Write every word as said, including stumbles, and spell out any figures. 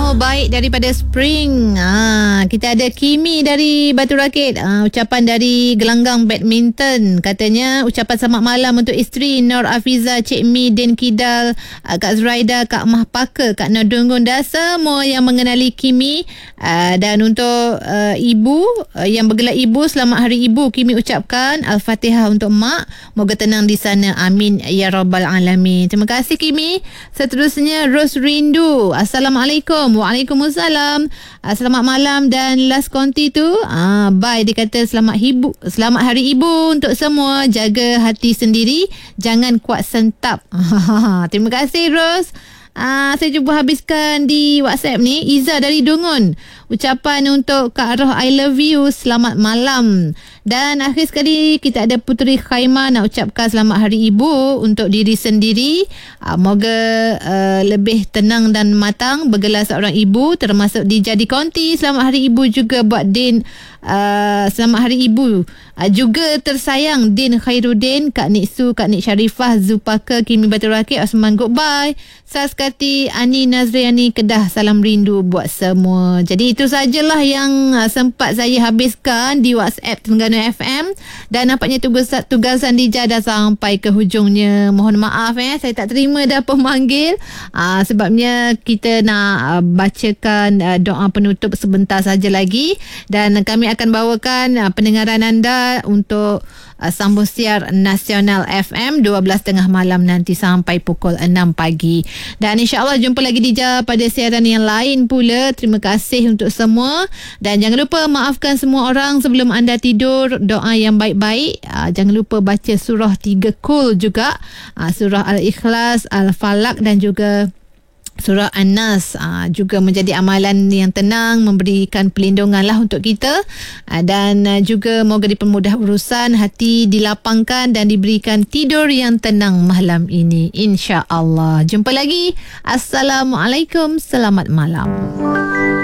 semua baik daripada Spring. Ha, kita ada Kimi dari Batu Rakit. Ha, ucapan dari Gelanggang Badminton. Katanya ucapan selamat malam untuk isteri Nur Afiza, Cik Mi, Din Kidal, Kak Zuraida, Kak Mah Paka, Kak Nodungun dan semua yang mengenali Kimi. Ha, dan untuk uh, ibu uh, yang bergelar ibu, selamat hari ibu. Kimi ucapkan Al-Fatihah untuk mak. Moga tenang di sana. Amin ya rabbal alamin. Terima kasih Kimi. Seterusnya Ros Rindu. Assalamualaikum. Waalaikumsalam. Uh, selamat malam dan last konti tu. Ah, bye. Dia kata selamat ibu, selamat hari ibu untuk semua. Jaga hati sendiri. Jangan kuat sentap. Terima kasih Ros. Ah, saya cuba habiskan di WhatsApp ni. Iza dari Dungun. Ucapan untuk Kak Roh, I love you. Selamat malam. Dan akhir sekali kita ada Puteri Khaimah nak ucapkan selamat hari ibu untuk diri sendiri. Uh, moga uh, lebih tenang dan matang bergelar seorang ibu, termasuk di Jadi Konti. Selamat hari ibu juga buat Din. Uh, selamat hari ibu uh, juga tersayang Din Khairuddin, Kak Niksu, Kak Nik Sharifah, Zupaka, Kimi Batu Rakit, Osman Goodbye, Saskati, Ani Nazriani Kedah. Salam rindu buat semua. Jadi itu sajalah yang uh, sempat saya habiskan di WhatsApp Terengganu F M. Dan nampaknya tugas, tugasan Dija dah sampai ke hujungnya. Mohon maaf eh, saya tak terima dah pemanggil. uh, Sebabnya kita nak uh, bacakan uh, doa penutup sebentar saja lagi. Dan kami akan bawakan uh, pendengaran anda untuk uh, sambung siar Nasional F M dua belas tiga puluh malam nanti sampai pukul enam pagi. Dan insyaAllah jumpa lagi Dija pada siaran yang lain pula. Terima kasih untuk semua. Dan jangan lupa maafkan semua orang sebelum anda tidur. Doa yang baik-baik. Uh, jangan lupa baca surah tiga kul juga. Uh, surah Al-Ikhlas, Al-Falaq dan juga Surah An-Nas. uh, juga menjadi amalan yang tenang, memberikan perlindungan lah untuk kita. uh, dan uh, juga moga dipermudah urusan, hati dilapangkan dan diberikan tidur yang tenang malam ini, insya-Allah. Jumpa lagi. Assalamualaikum, selamat malam.